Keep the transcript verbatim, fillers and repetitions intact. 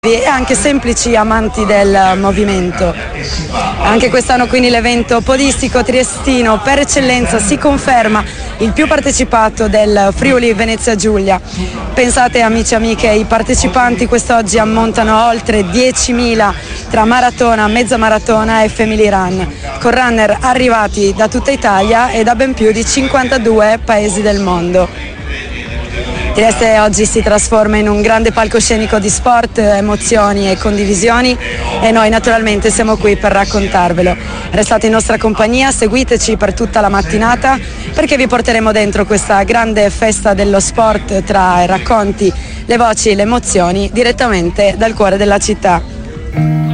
e anche semplici amanti del movimento. Anche quest'anno quindi l'evento podistico triestino per eccellenza si conferma il più partecipato del Friuli Venezia Giulia. Pensate, amici e amiche, i partecipanti quest'oggi ammontano oltre diecimila tra maratona, mezza maratona e family run, con runner arrivati da tutta Italia e da ben più di cinquantadue paesi del mondo. Trieste oggi si trasforma in un grande palcoscenico di sport, emozioni e condivisioni, e noi naturalmente siamo qui per raccontarvelo. Restate in nostra compagnia, seguiteci per tutta la mattinata perché vi porteremo dentro questa grande festa dello sport tra i racconti, le voci e le emozioni direttamente dal cuore della città.